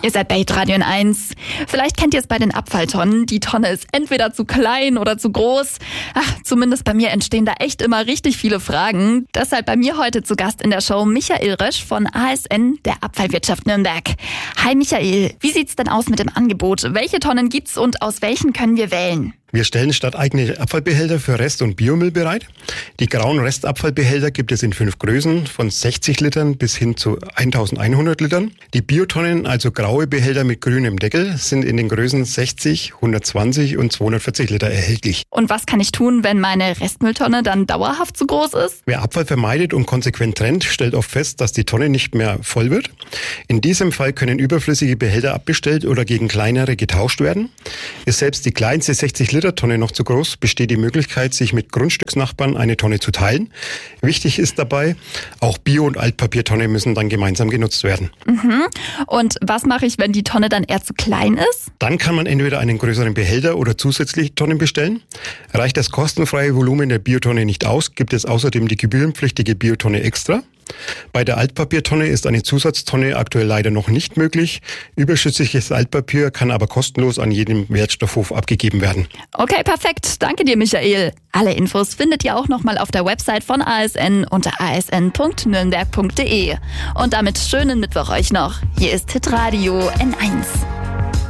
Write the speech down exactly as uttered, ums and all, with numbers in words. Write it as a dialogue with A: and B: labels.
A: Ihr seid bei Radio N eins. Vielleicht kennt ihr es bei den Abfalltonnen. Die Tonne ist entweder zu klein oder zu groß. Ach, zumindest bei mir entstehen da echt immer richtig viele Fragen. Deshalb bei mir heute zu Gast in der Show Michael Rösch von A S N, der Abfallwirtschaft Nürnberg. Hi Michael, wie sieht's denn aus mit dem Angebot? Welche Tonnen gibt's und aus welchen können wir wählen?
B: Wir stellen stadteigene Abfallbehälter für Rest- und Biomüll bereit. Die grauen Restabfallbehälter gibt es in fünf Größen, von sechzig Litern bis hin zu eintausendeinhundert Litern. Die Biotonnen, also graue Behälter mit grünem Deckel, sind in den Größen sechzig, hundertzwanzig und zweihundertvierzig Liter erhältlich.
A: Und was kann ich tun, wenn meine Restmülltonne dann dauerhaft zu groß ist?
B: Wer Abfall vermeidet und konsequent trennt, stellt oft fest, dass die Tonne nicht mehr voll wird. In diesem Fall können überflüssige Behälter abbestellt oder gegen kleinere getauscht werden. Ist selbst die kleinste sechzig Liter Tonne noch zu groß, besteht die Möglichkeit, sich mit Grundstücksnachbarn eine Tonne zu teilen. Wichtig ist dabei, auch Bio- und Altpapiertonne müssen dann gemeinsam genutzt werden.
A: Mhm. Und was mache ich, wenn die Tonne dann eher zu klein ist?
B: Dann kann man entweder einen größeren Behälter oder zusätzliche Tonnen bestellen. Reicht das kostenfreie Volumen der Biotonne nicht aus, gibt es außerdem die gebührenpflichtige Biotonne extra. Bei der Altpapiertonne ist eine Zusatztonne aktuell leider noch nicht möglich. Überschüssiges Altpapier kann aber kostenlos an jedem Wertstoffhof abgegeben werden.
A: Okay, perfekt. Danke dir, Michael. Alle Infos findet ihr auch nochmal auf der Website von A S N unter a s n punkt nürnberg punkt d e. Und damit schönen Mittwoch euch noch. Hier ist Hitradio N eins.